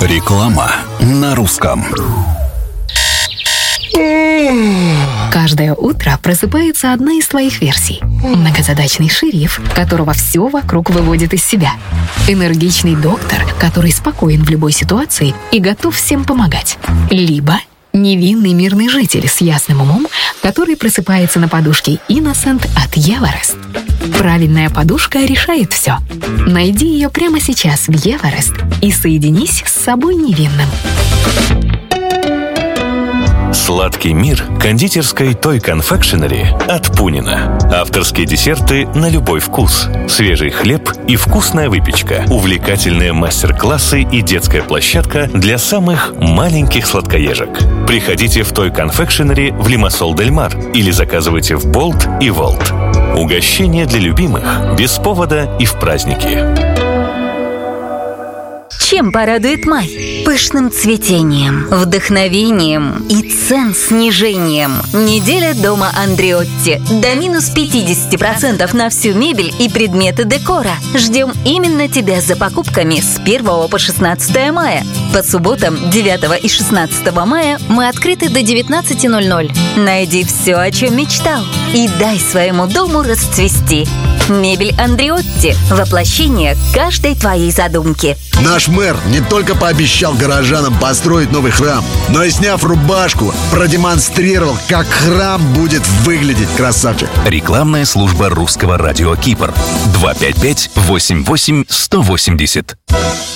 Реклама на русском. Каждое утро просыпается одна из твоих версий. Многозадачный шериф, которого все вокруг выводит из себя. Энергичный доктор, который спокоен в любой ситуации и готов всем помогать. Либо невинный мирный житель с ясным умом, который просыпается на подушке Innocent от Everest. Правильная подушка решает все. Найди ее прямо сейчас в Everest и соединись с собой невинным. Сладкий мир кондитерской Toy Confectionery от Пунина. Авторские десерты на любой вкус. Свежий хлеб и вкусная выпечка. Увлекательные мастер-классы и детская площадка для самых маленьких сладкоежек. Приходите в Toy Confectionery в Лимассол-дель-Мар или заказывайте в Болт и Волт. Угощение для любимых, без повода и в праздники. Чем порадует май? Пышным цветением, вдохновением и цен-снижением. Неделя дома Андреотти. До минус 50% на всю мебель и предметы декора. Ждем именно тебя за покупками с 1 по 16 мая. По субботам 9 и 16 мая мы открыты до 19:00. Найди все, о чем мечтал, и дай своему дому расцвести. Мебель Андреотти. Воплощение каждой твоей задумки. Наш мэр не только пообещал горожанам построить новый храм, но и, сняв рубашку, продемонстрировал, как храм будет выглядеть. Красавчик. Рекламная служба русского радио Кипр. 255-88-180.